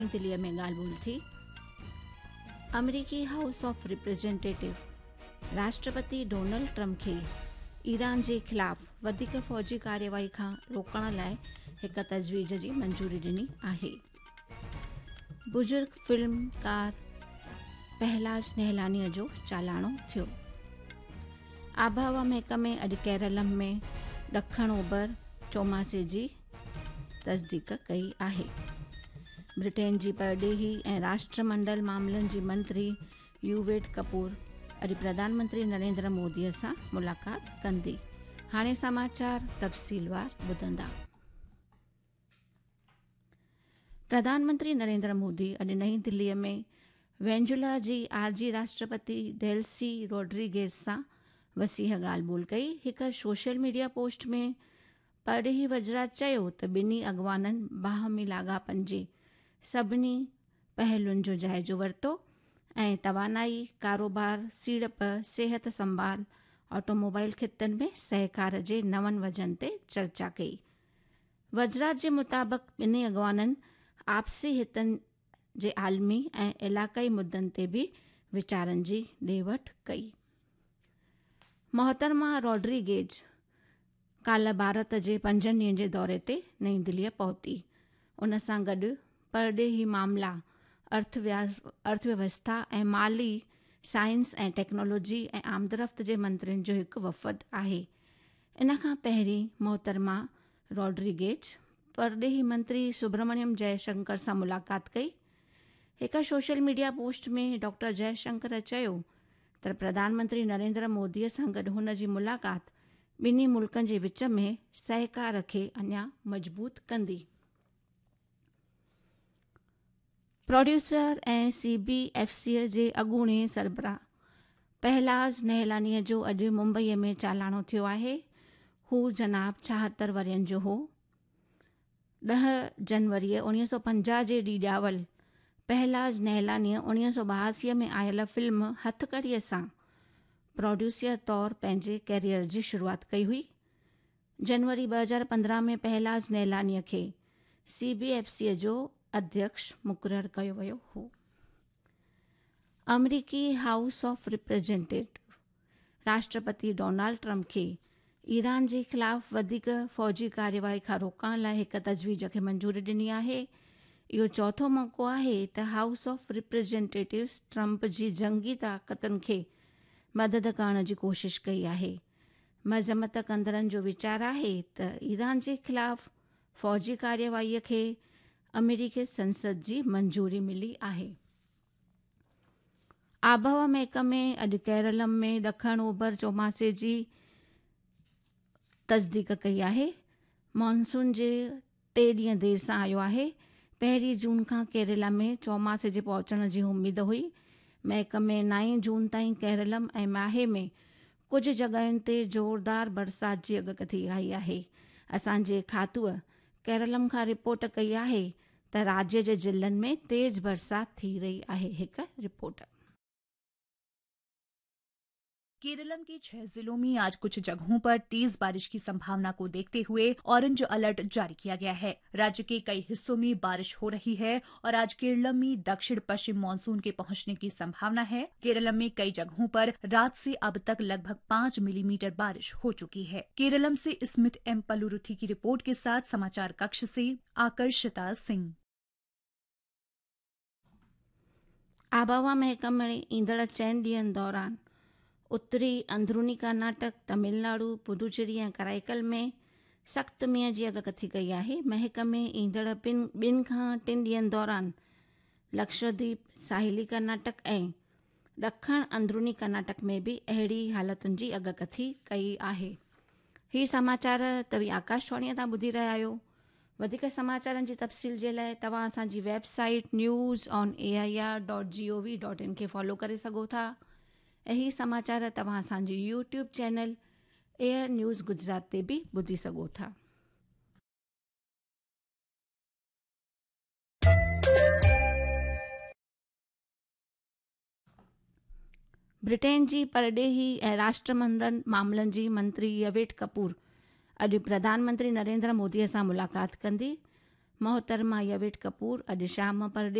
दिल्लीअ में ॻाल्हि ॿोल थी। अमरीकी हाउस ऑफ रिप्रेजेंटेटिव राष्ट्रपति डोनाल्ड ट्रंप खे ईरान जे ख़िलाफ़ वधीक फ़ौजी कार्यवाही खां रोकण लाइ हिक तजवीज़ जी मंजूरी ॾिनी आहे। बुजुर्ग फिल्मकार पहलाज नेहलानीअ जो चालाणो थियो। आबहवा महकमे अॼु केरल में ॾखण ओभर चोमासे जी तस्दीक कई आहे। ब्रिटेन जी परॾेही ऐं राष्ट्रमंडल मामलनि जी मंत्री यूवेट कपूर अॼु प्रधानमंत्री नरेंद्र मोदीअ सां मुलाक़ात कंदी। हाणे समाचार तफ़सीलवार ॿुधंदा। प्रधानमंत्री नरेंद्र मोदी अॼु नई दिल्लीअ में वेंजुला जी आरजी राष्ट्रपति डेल्सी रोड्रिगेज़ सां वसीह ॻाल्हि ॿोल कई। हिक सोशल मीडिया पोस्ट में परॾेही वज़रात चयो त ॿिन्ही अॻवाननि बाहमी लाॻापनि जे सभिनी पहलुनि जो जाइज़ो वरितो ऐं तवानाई, कारोबार, सीड़प, सिहत संभाल, ऑटोमोबाइल ख़ितनि में सहकार जे नवनि वजहनि ते चर्चा कई। वज़रात जे मुताबिक़ ॿिन्ही अॻवाननि आपसी हितनि जे आलमी ऐं इलाक़ाई मुद्दनि ते बि वीचारनि जी ॾे वठि कई। मोहतरमा रोड्रिगेज काल्ह भारत जे 5 ॾींहनि जे दौरे ते नई दिल्लीअ पहुती। उन सां गॾु परॾेही मामला, अर्थव्यवस्था ऐं माली, साइंस ऐं टेक्नोलॉजी ऐं आमदरफ़्त जे मंत्रियुनि जो हिकु वफ़द आहे। इन खां पहिरीं मोहतरमा रोड्रिगेज परॾेही मंत्री सुब्रमण्यम जयशंकर सां मुलाक़ात कई। हिक सोशल मीडिया पोस्ट में डॉक्टर जयशंकर चयो त प्रधानमंत्री नरेंद्र मोदीअ सां गॾु हुन जी मुलाक़ात ॿिन्ही मुल्कनि जे विच में सहकार खे अञा मज़बूत कंदी। प्रोड्यूसर ऐं CBFC जे अॻूणे सरबराह पहलाज नेहलानीअ जो अॼु मुंबईअ में चालाणो थियो आहे। हू जनाब 76 वरियनि जो हो। 10 जनवरी 1950 जे ॾींहुं ॼावल पहलाज नेहलानीअ 1982 में आयल फिल्म हथकड़ीअ सां प्रोड्यूसर तौरु पंहिंजे कैरियर जी शुरूआत कई हुई। जनवरी 2015 में पहलाज नेहलानीअ खे CBFC जो अध्यक्ष मुक़ररु कयो वियो हो। अमरीकी हाउस ऑफ रिप्रेजेंटेटिव राष्ट्रपति डोनाल्ड ट्रंप खे ईरान जे ख़िलाफ़ वधीक फ़ौजी कार्यवाही खां रोकण लाइ हिक तजवीज़ खे मंजूरी ॾिनी आहे। इहो चौथो मौक़ो आहे त हाउस ऑफ रिप्रेजेंटेटिव्स ट्रंप जी जंगी ताक़तुनि खे मदद करण जी कोशिश कई आहे। मज़म्मत कंदड़नि जो वीचार आहे त ईरान जे ख़िलाफ़ फ़ौजी कार्यवाहीअ खे अमेरिकी संसद जी मंजूरी मिली आहे। आबहवा महकमे अॼु केरल में ॾखण ओभर चोमासे जी तस्दीक कई आहे। मॉनसून जे 3 ॾींहं देर सां आयो आहे। 1 जून खां केरल में चौमासे जे पहुचण जी उमेद हुई। महकमे 9 जून ताईं केरलम ऐं माहे में कुझु जॻहियुनि ते ज़ोरदार बरसात जी अॻकथी आई आहे। असांजे खातूअ केरलम खां रिपोर्ट कई आहे त राज्य जे ज़िलनि में तेज़ बरसात थी रही आहे। हिक रिपोर्ट। केरलम के 6 जिलों में आज कुछ जगहों पर तेज बारिश की संभावना को देखते हुए ऑरेंज अलर्ट जारी किया गया है। राज्य के कई हिस्सों में बारिश हो रही है और आज केरलम में दक्षिण पश्चिम मानसून के पहुंचने की संभावना है। केरलम में कई जगहों पर रात से अब तक लगभग 5 मिलीमीटर बारिश हो चुकी है। केरलम से स्मिथ एम पलुरुथी की रिपोर्ट के साथ समाचार कक्ष से आकर्षिता सिंह। आबहवा महकमे ईंदड़ 4 ॾींहनि दौरान उत्तरी अंदरूनी कर्नाटक, तमिलनाडु, पुदुचेरी ऐं कराईकल में सख़्त मींहं जी अॻकथी कई आहे। महकमे ईंदड़ 2 खां 3 ॾींहनि दौरान लक्षद्वीप, साहिली कर्नाटक ऐं ॾखण अंदरूनी कर्नाटक में बि अहिड़ी हालतुनि जी अॻकथी कई आहे। ही समाचार तव्हीं आकाशवाणीअ तां ॿुधी रहिया आहियो। वधीक समाचारनि जी तफ़सील जे लाइ तव्हां असांजी वेबसाइट newsonair.gov.in खे फॉलो करे सघो था। ऐं ही समाचार तव्हां असांजी YouTube channel air news Gujarat ते बि ॿुधी सघो था। ब्रिटेन जी परॾेही ऐं राष्ट्रमंडल मामलनि जी मंत्री यवेट कपूर अॼु प्रधानमंत्री नरेंद्र मोदीअ सां मुलाक़ात कंदी। मोहतरमा यवेट कपूर अॼु शाम पर